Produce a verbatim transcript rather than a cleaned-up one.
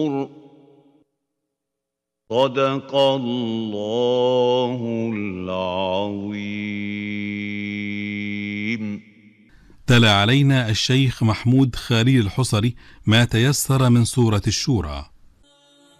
صدق الله العظيم. تلا علينا الشيخ محمود خليل الحصري ما تيسر من سورة الشورى.